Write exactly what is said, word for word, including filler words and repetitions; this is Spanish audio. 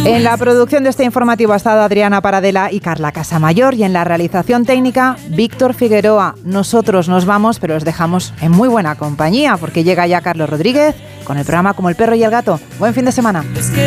En la producción de este informativo ha estado Adriana Paradela y Carla Casamayor, y en la realización técnica Víctor Figueroa. Nosotros nos vamos, pero os dejamos en muy buena compañía, porque llega ya Carlos Rodríguez con el programa Como el perro y el gato. Buen fin de semana.